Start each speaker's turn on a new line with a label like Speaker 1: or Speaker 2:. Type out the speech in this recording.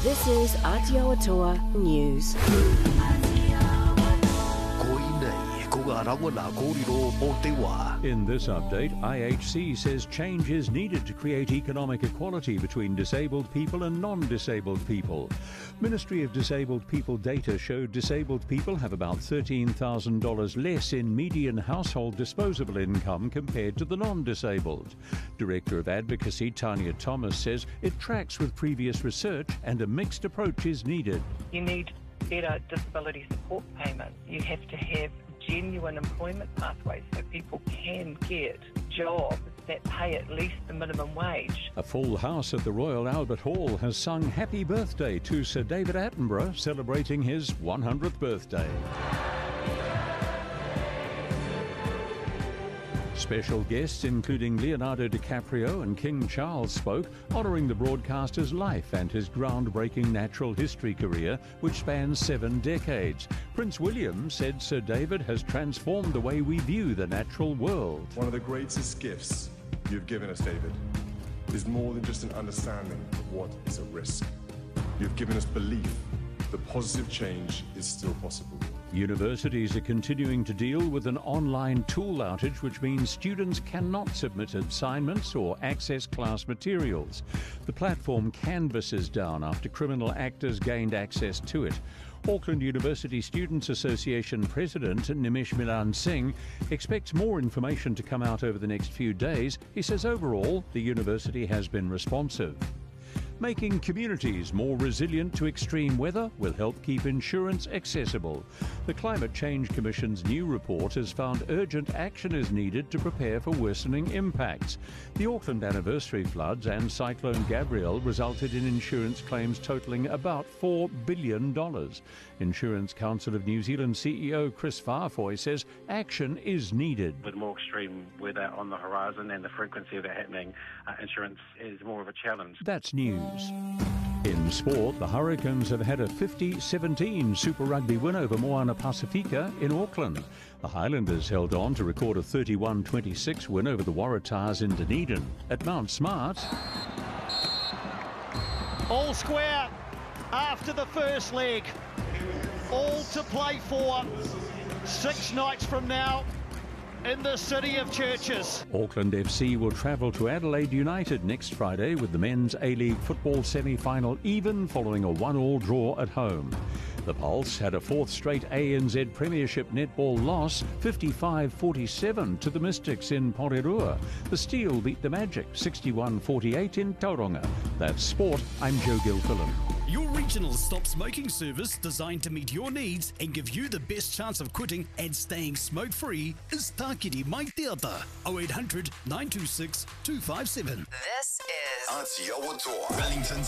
Speaker 1: This is Aotearoa News.
Speaker 2: In this update, IHC says change is needed to create economic equality between disabled people and non-disabled people. Ministry of Disabled People data showed disabled people have about $13,000 less in median household disposable income compared to the non-disabled. Director of Advocacy Tanya Thomas says it tracks with previous research and a mixed approach is needed.
Speaker 3: You need better disability support payments. You have to have genuine employment pathways so people can get jobs that pay at least the minimum wage.
Speaker 2: A full house at the Royal Albert Hall has sung happy birthday to Sir David Attenborough, celebrating his 100th birthday. Special guests including Leonardo DiCaprio and King Charles spoke, honouring the broadcaster's life and his groundbreaking natural history career, which spans 7 decades. Prince William said Sir David has transformed the way we view the natural world.
Speaker 4: One of the greatest gifts you've given us, David, is more than just an understanding of what is a risk. You've given us belief that positive change is still possible.
Speaker 2: Universities are continuing to deal with an online tool outage, which means students cannot submit assignments or access class materials. The platform Canvas is down after criminal actors gained access to it. Auckland University Students Association President Nimish Milan Singh expects more information to come out over the next few days. He says overall the university has been responsive. Making communities more resilient to extreme weather will help keep insurance accessible. The Climate Change Commission's new report has found urgent action is needed to prepare for worsening impacts. The Auckland anniversary floods and Cyclone Gabrielle resulted in insurance claims totalling about $4 billion. Insurance Council of New Zealand CEO Chris Farfoy says action is needed.
Speaker 5: With more extreme weather on the horizon and the frequency of that happening, insurance is more of a challenge.
Speaker 2: That's news. In sport, the Hurricanes have had a 50-17 Super Rugby win over Moana Pacifica in Auckland. The Highlanders held on to record a 31-26 win over the Waratahs in Dunedin. At Mount Smart,
Speaker 6: all square after the first leg. All to play for 6 nights from now in the city of churches.
Speaker 2: Auckland FC will travel to Adelaide United next Friday with the men's A-League football semi-final even following a 1-1 draw at home. The Pulse had a 4th straight ANZ Premiership netball loss, 55-47 to the Mystics in Porirua. The Steel beat the Magic, 61-48 in Tauranga. That's sport. I'm Joe Gilfillan.
Speaker 7: Your regional stop smoking service designed to meet your needs and give you the best chance of quitting and staying smoke-free is Tākiri Mai Teata, 0800 926 257.
Speaker 8: This is
Speaker 9: Aotearoa, Wellington's